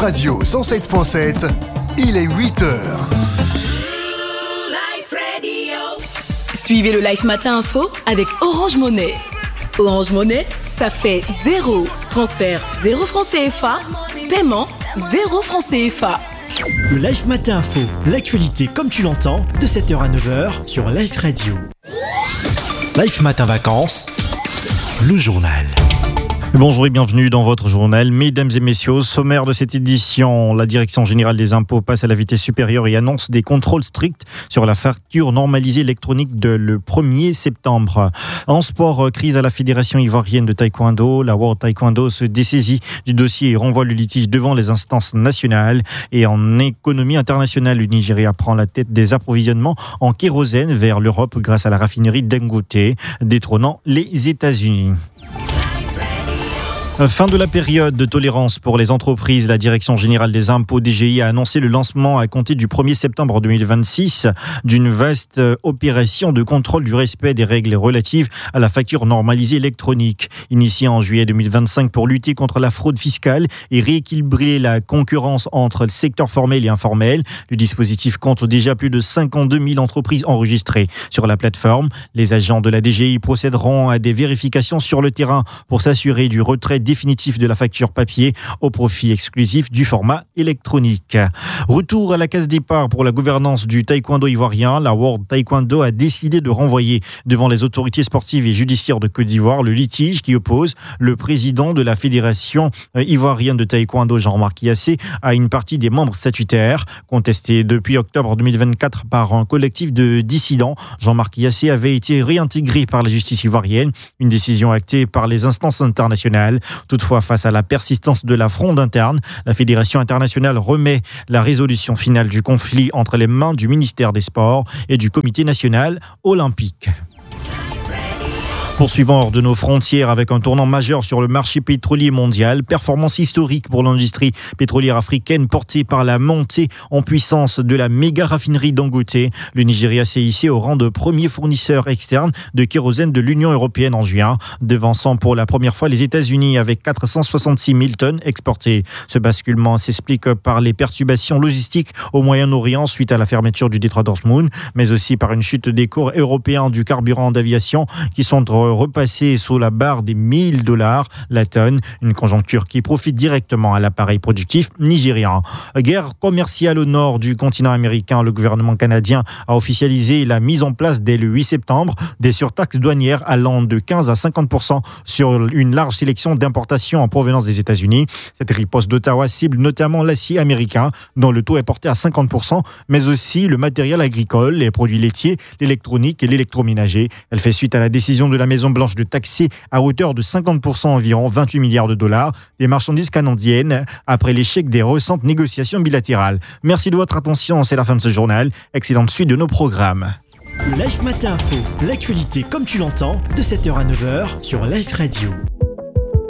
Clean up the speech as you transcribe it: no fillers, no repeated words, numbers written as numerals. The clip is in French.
Radio 107.7, il est 8h. Suivez le Live Matin Info avec Orange Money. Orange Money, ça fait 0. Transfert 0 francs CFA. Paiement 0 francs CFA. Le Live Matin Info, l'actualité comme tu l'entends, de 7h à 9h sur Live Radio. Live Matin Vacances, le journal. Bonjour et bienvenue dans votre journal. Mesdames et messieurs, au sommaire de cette édition, la Direction générale des impôts passe à la vitesse supérieure et annonce des contrôles stricts sur la facture normalisée électronique le 1er septembre. En sport, crise à la Fédération ivoirienne de taekwondo. La World Taekwondo se dessaisit du dossier et renvoie le litige devant les instances nationales. Et en économie internationale, le Nigeria prend la tête des approvisionnements en kérosène vers l'Europe grâce à la raffinerie Dangote, détrônant les États-Unis. Fin de la période de tolérance pour les entreprises. La Direction générale des impôts DGI a annoncé le lancement à compter du 1er septembre 2026 d'une vaste opération de contrôle du respect des règles relatives à la facture normalisée électronique. Initiée en juillet 2025 pour lutter contre la fraude fiscale et rééquilibrer la concurrence entre le secteur formel et informel, le dispositif compte déjà plus de 52 000 entreprises enregistrées sur la plateforme. Les agents de la DGI procéderont à des vérifications sur le terrain pour s'assurer du retrait définitif de la facture papier au profit exclusif du format électronique. Retour à la case départ pour la gouvernance du taekwondo ivoirien. La World Taekwondo a décidé de renvoyer devant les autorités sportives et judiciaires de Côte d'Ivoire le litige qui oppose le président de la Fédération ivoirienne de taekwondo, Jean-Marc Yassé, à une partie des membres statutaires. Contesté depuis octobre 2024 par un collectif de dissidents, Jean-Marc Yassé avait été réintégré par la justice ivoirienne, une décision actée par les instances internationales. Toutefois, face à la persistance de la fronde interne, la Fédération internationale remet la résolution finale du conflit entre les mains du ministère des Sports et du Comité national olympique. Poursuivant hors de nos frontières avec un tournant majeur sur le marché pétrolier mondial, performance historique pour l'industrie pétrolière africaine portée par la montée en puissance de la méga raffinerie Dangote. Le Nigeria s'est hissé au rang de premier fournisseur externe de kérosène de l'Union européenne en juin, devançant pour la première fois les États-Unis avec 466 000 tonnes exportées. Ce basculement s'explique par les perturbations logistiques au Moyen-Orient suite à la fermeture du détroit d'Ormuz, mais aussi par une chute des cours européens du carburant d'aviation qui sont repassé sous la barre des $1,000 la tonne, une conjoncture qui profite directement à l'appareil productif nigérian. Guerre commerciale au nord du continent américain, le gouvernement canadien a officialisé la mise en place dès le 8 septembre des surtaxes douanières allant de 15 à 50% sur une large sélection d'importations en provenance des États-Unis. Cette riposte d'Ottawa cible notamment l'acier américain dont le taux est porté à 50%, mais aussi le matériel agricole, les produits laitiers, l'électronique et l'électroménager. Elle fait suite à la décision de la Maison-Blanche de taxer à hauteur de 50% environ 28 milliards de dollars des marchandises canadiennes après l'échec des récentes négociations bilatérales. Merci de votre attention, c'est la fin de ce journal. Excellente suite de nos programmes. Le Live Matin Info, l'actualité comme tu l'entends, de 7h à 9h sur Live Radio.